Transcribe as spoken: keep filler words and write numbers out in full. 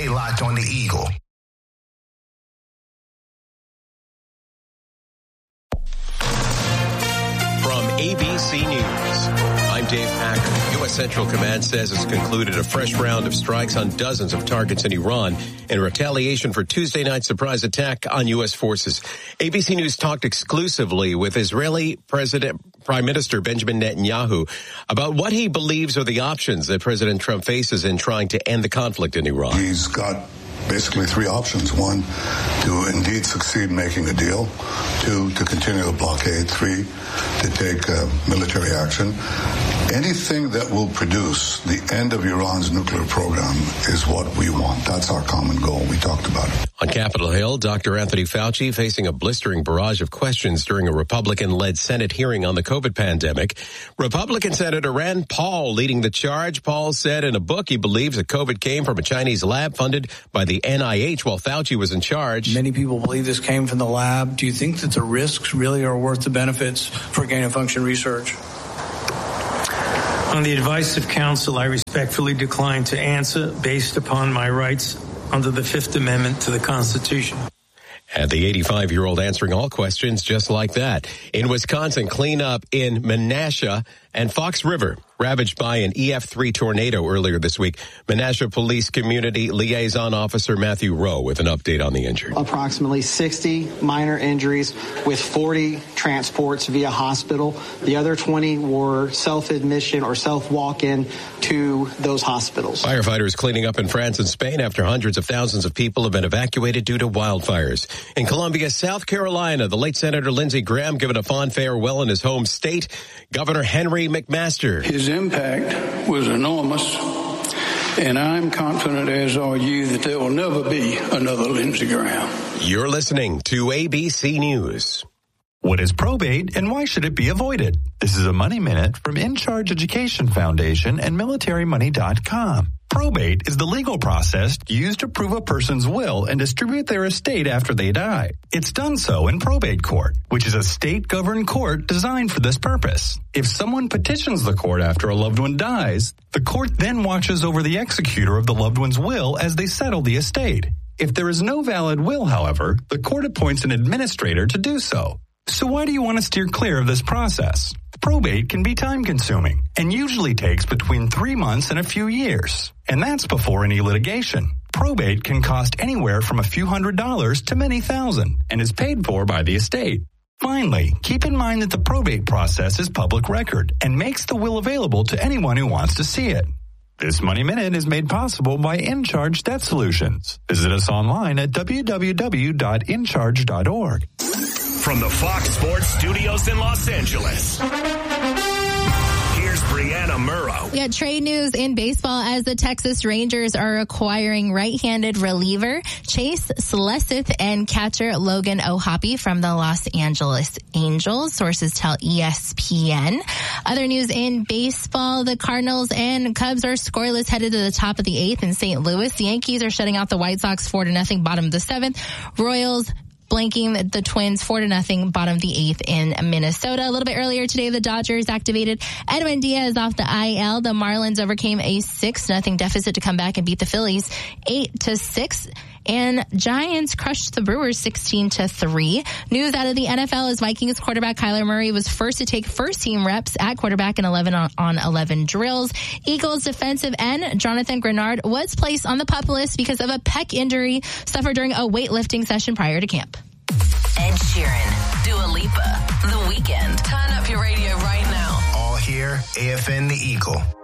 locked on the Eagle. From A B C News, I'm Dave Packer. U S. Central Command says it's concluded a fresh round of strikes on dozens of targets in Iran in retaliation for Tuesday night's surprise attack on U S forces. A B C News talked exclusively with Israeli President Prime Minister Benjamin Netanyahu about what he believes are the options that President Trump faces in trying to end the conflict in Iran. He's got basically three options. One, to indeed succeed in making a deal. Two, to continue the blockade. Three, to take uh, military action. Anything that will produce the end of Iran's nuclear program is what we want. That's our common goal. We talked about it. On Capitol Hill, Doctor Anthony Fauci facing a blistering barrage of questions during a Republican-led Senate hearing on the COVID pandemic. Republican Senator Rand Paul leading the charge. Paul said in a book he believes that COVID came from a Chinese lab funded by the N I H while Fauci was in charge. Many people believe this came from the lab. Do you think that the risks really are worth the benefits for gain-of-function research? On the advice of counsel, I respectfully decline to answer based upon my rights under the Fifth Amendment to the Constitution. And the eighty-five-year-old answering all questions just like that. In Wisconsin, cleanup in Menasha and Fox River ravaged by an E F three tornado earlier this week. Menasha Police Community Liaison Officer Matthew Rowe with an update on the injured. Approximately sixty minor injuries with forty transports via hospital. The other twenty were self-admission or self-walk-in to those hospitals. Firefighters cleaning up in France and Spain after hundreds of thousands of people have been evacuated due to wildfires. In Columbia, South Carolina, the late Senator Lindsey Graham given a fond farewell in his home state. Governor Henry McMaster. His impact was enormous, and I'm confident, as are you, that there will never be another Lindsey Graham. You're listening to A B C News. What is probate and why should it be avoided? This is a Money Minute from In Charge Education Foundation and military money dot com. Probate is the legal process used to prove a person's will and distribute their estate after they die. It's done so in probate court, which is a state-governed court designed for this purpose. If someone petitions the court after a loved one dies, the court then watches over the executor of the loved one's will as they settle the estate. If there is no valid will, however, the court appoints an administrator to do so. So why do you want to steer clear of this process? Probate can be time-consuming and usually takes between three months and a few years. And that's before any litigation. Probate can cost anywhere from a few hundred dollars to many thousand and is paid for by the estate. Finally, keep in mind that the probate process is public record and makes the will available to anyone who wants to see it. This Money Minute is made possible by In Charge Debt Solutions. Visit us online at w w w dot in charge dot org. From the Fox Sports Studios in Los Angeles, here's Brianna Murrow. We got trade news in baseball as the Texas Rangers are acquiring right-handed reliever Chase Sleseth and catcher Logan O'Hoppe from the Los Angeles Angels. Sources tell E S P N. Other news in baseball, the Cardinals and Cubs are scoreless headed to the top of the eighth in Saint Louis. The Yankees are shutting out the White Sox four to nothing, bottom of the seventh. Royals blanking the Twins four to nothing, bottom of the eighth in Minnesota. A little bit earlier today, the Dodgers activated Edwin Diaz off the I L. The Marlins overcame a six nothing deficit to come back and beat the Phillies eight to six. And Giants crushed the Brewers sixteen to three. News out of the N F L is Vikings quarterback Kyler Murray was first to take first team reps at quarterback in eleven on eleven drills. Eagles defensive end Jonathan Grenard was placed on the PUP list because of a pec injury suffered during a weightlifting session prior to camp. Ed Sheeran, Dua Lipa, The Weeknd. Turn up your radio right now. All here, A F N The Eagle.